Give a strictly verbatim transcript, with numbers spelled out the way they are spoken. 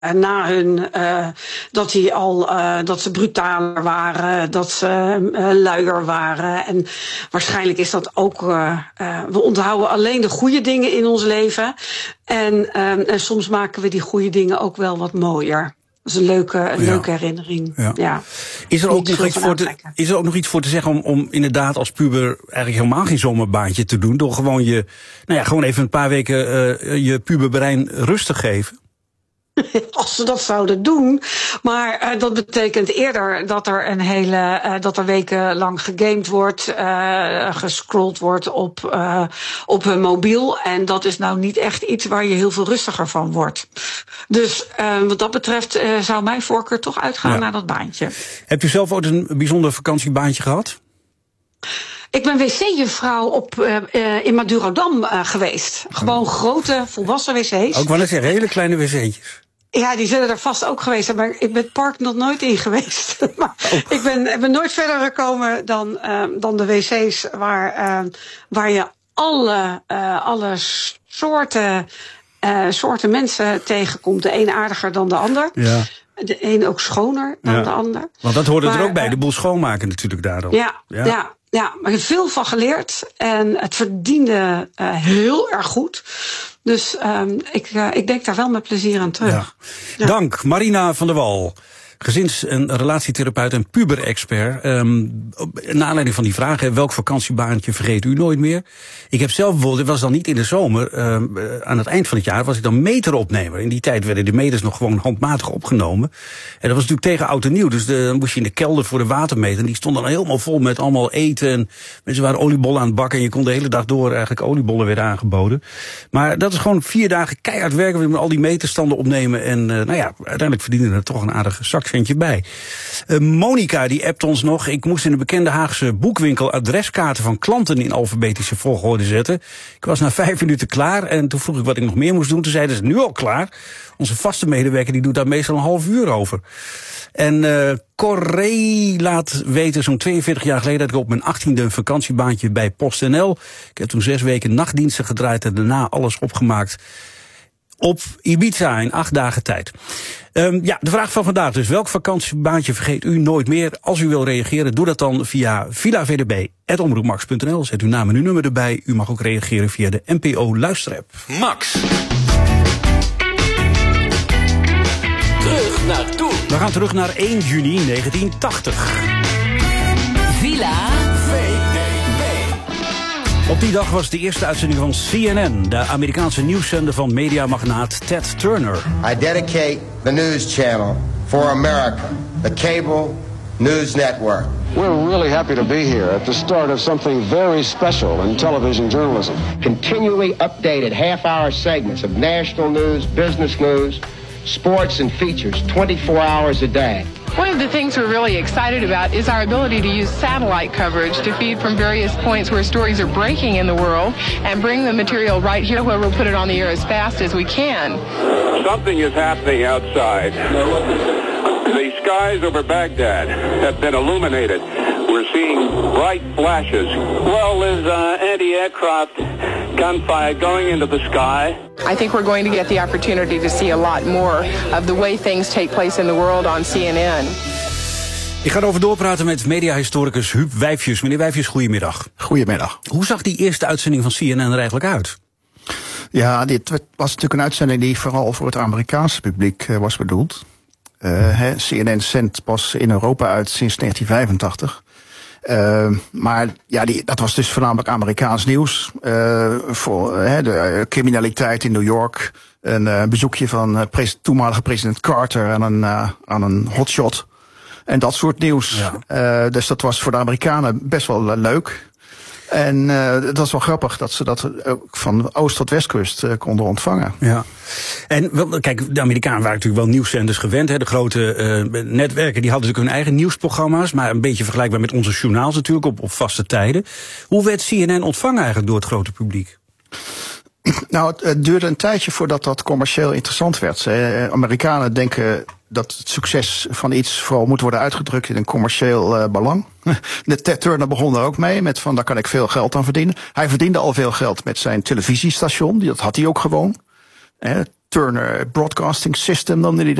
na hun, uh, dat, die al, uh, dat ze brutaler waren, dat ze uh, luier waren. En waarschijnlijk is dat ook... Uh, uh, we onthouden alleen de goede dingen in ons leven. En, uh, en soms maken we die goede dingen ook wel wat mooier. Dat is een leuke, een ja. leuke herinnering. Ja. Ja. Is, er ook nog iets voor te, is er ook nog iets voor te zeggen om, om inderdaad als puber eigenlijk helemaal geen zomerbaantje te doen? Door gewoon je, nou ja, gewoon even een paar weken uh, je puberbrein rust te geven? Als ze dat zouden doen. Maar uh, dat betekent eerder dat er een hele, uh, dat er wekenlang gegamed wordt, uh, gescrolld wordt op, uh, op hun mobiel. En dat is nou niet echt iets waar je heel veel rustiger van wordt. Dus uh, wat dat betreft uh, zou mijn voorkeur toch uitgaan ja. naar dat baantje. Hebt u zelf ooit een bijzonder vakantiebaantje gehad? Ik ben wc-juffrouw op, uh, uh, in Madurodam uh, geweest. Gewoon grote, volwassen wc's. Ook wel eens een hele kleine wc'tjes. Ja, die zullen er vast ook geweest zijn, maar ik ben het park nog nooit in geweest. maar oh. Ik ben, ben nooit verder gekomen dan, uh, dan de wc's waar, uh, waar je alle, uh, alle soorten, uh, soorten mensen tegenkomt. De een aardiger dan de ander. Ja. De een ook schoner dan ja. de ander. Want dat hoorde maar, er ook bij, de boel schoonmaken natuurlijk daarom. Ja, ja. ja. Ja, maar ik heb veel van geleerd en het verdiende uh, heel erg goed. Dus um, ik, uh, ik denk daar wel met plezier aan terug. Ja. Ja. Dank, Marina van der Wal. Gezins- en relatietherapeut en puber-expert. Um, naar aanleiding van die vraag, welk vakantiebaantje vergeet u nooit meer? Ik heb zelf bijvoorbeeld, het was dan niet in de zomer, um, aan het eind van het jaar was ik dan meteropnemer. In die tijd werden de meters nog gewoon handmatig opgenomen. En dat was natuurlijk tegen oud en nieuw, dus de, dan moest je in de kelder voor de watermeter. En die stonden dan helemaal vol met allemaal eten. En mensen waren oliebollen aan het bakken en je kon de hele dag door eigenlijk oliebollen weer aangeboden. Maar dat is gewoon vier dagen keihard werken met al die meterstanden opnemen. En uh, nou ja, uiteindelijk verdienen er toch een aardige zak bij. Uh, Monica die appt ons nog. Ik moest in de bekende Haagse boekwinkel adreskaarten van klanten in alfabetische volgorde zetten. Ik was na vijf minuten klaar en toen vroeg ik wat ik nog meer moest doen. Toen zeiden ze nu al klaar. Onze vaste medewerker die doet daar meestal een half uur over. En uh, Corrie laat weten, zo'n tweeënveertig jaar geleden, dat ik op mijn achttiende een vakantiebaantje bij PostNL. Ik heb toen zes weken nachtdiensten gedraaid en daarna alles opgemaakt op Ibiza in acht dagen tijd. Um, ja, de vraag van vandaag dus. Welk vakantiebaantje vergeet u nooit meer? Als u wil reageren, doe dat dan via villavdb apenstaartje omroepmax punt n l. Zet uw naam en uw nummer erbij. U mag ook reageren via de N P O Luisterapp. Max. Terug naar toen. We gaan terug naar één juni negentien tachtig. Villa V D B. Op die dag was de eerste uitzending van C N N, de Amerikaanse nieuwszender van mediamagnaat Ted Turner. I dedicate the news channel for America, the cable news network. We're really happy to be here at the start of something very special in television journalism. Continually updated half-hour segments of national news, business news, sports and features twenty-four hours a day. One of the things we're really excited about is our ability to use satellite coverage to feed from various points where stories are breaking in the world and bring the material right here where we'll put it on the air as fast as we can. Something is happening outside. The skies over Baghdad have been illuminated. We're seeing bright flashes. Well, there's uh, anti-aircraft gunfire going into the sky. I think we're going to get the opportunity to see a lot more of the way things take place in the world on C N N. Ik ga erover doorpraten met mediahistoricus Huub Wijfjes. Meneer Wijfjes, goedemiddag. Goedemiddag. Hoe zag die eerste uitzending van C N N er eigenlijk uit? Ja, dit was natuurlijk een uitzending die vooral voor het Amerikaanse publiek uh, was bedoeld. Uh, he, C N N zendt pas in Europa uit sinds negentien vijfentachtig. Uh, maar ja, die, dat was dus voornamelijk Amerikaans nieuws. Uh, voor uh, de uh, criminaliteit in New York. Een uh, bezoekje van uh, pres- toenmalige president Carter aan een, uh, aan een hotshot. En dat soort nieuws. Ja. Uh, dus dat was voor de Amerikanen best wel uh, leuk. En uh, het was wel grappig dat ze dat ook van oost tot westkust uh, konden ontvangen. Ja. En wel, kijk, de Amerikanen waren natuurlijk wel nieuwszenders gewend. Hè. De grote uh, netwerken die hadden natuurlijk hun eigen nieuwsprogramma's. Maar een beetje vergelijkbaar met onze journaals natuurlijk op, op vaste tijden. Hoe werd C N N ontvangen eigenlijk door het grote publiek? Nou, het, het duurde een tijdje voordat dat commercieel interessant werd. Uh, Amerikanen denken dat het succes van iets vooral moet worden uitgedrukt in een commercieel uh, belang. De Ted Turner begon er ook mee, met van daar kan ik veel geld aan verdienen. Hij verdiende al veel geld met zijn televisiestation, dat had hij ook gewoon. Uh, Turner Broadcasting System noemde hij